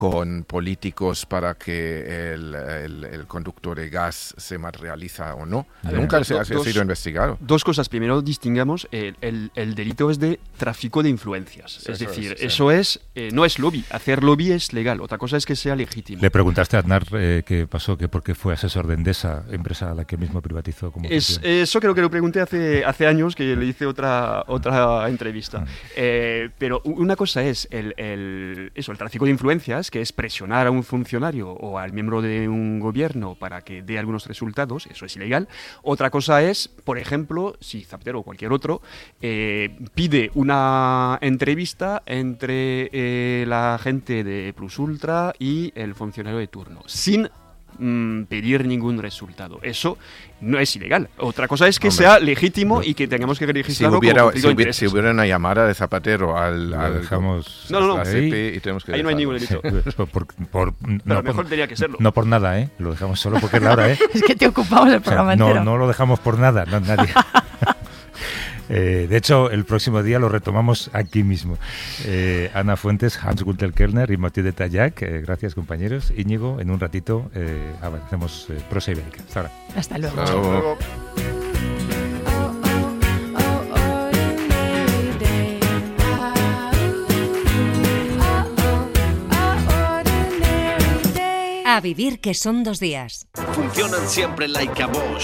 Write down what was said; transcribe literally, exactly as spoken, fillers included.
con políticos para que el, el, el conducto de gas se materializa o no. Ver, Nunca do, se ha dos, sido investigado. Dos cosas. Primero, distingamos, el, el, el delito es de tráfico de influencias. Sí, es eso decir, es, sí. eso es, eh, no es lobby. Hacer lobby es legal. Otra cosa es que sea legítimo. Le preguntaste a Aznar eh, qué pasó, que por qué fue asesor de Endesa, empresa a la que mismo privatizó. Como es, eso creo que lo pregunté hace, hace años, que le hice otra, otra entrevista. Mm. Eh, pero una cosa es el, el, eso, el tráfico de influencias, que es presionar a un funcionario o al miembro de un gobierno para que dé algunos resultados, eso es ilegal. Otra cosa es, por ejemplo, si Zapatero o cualquier otro eh, pide una entrevista entre eh, la gente de Plus Ultra y el funcionario de turno, sin mm, pedir ningún resultado. Eso no es ilegal. Otra cosa es que Hombre, sea legítimo no, y que tengamos que registrarlo. Si hubiera, como si, hubiera, si hubiera una llamada de Zapatero al, al dejamos no, no, no, a C P y tenemos que ahí no hay ningún delito. por, por, por, Pero no, mejor por, tenía que serlo. No por nada, ¿eh? Lo dejamos solo porque es la hora, ¿eh? Es que te ocupamos el programa o sea, entero. No, no lo dejamos por nada, no, nadie. Eh, de hecho, el próximo día lo retomamos aquí mismo. Eh, Ana Fuentes, Hans-Günther Kellner y Mathieu de Tallac. Eh, gracias, compañeros. Íñigo, en un ratito eh, avancemos eh, prosa ibérica. Hasta ahora. Hasta luego. Hasta luego. A vivir que son dos días. Funcionan siempre like a Bosch.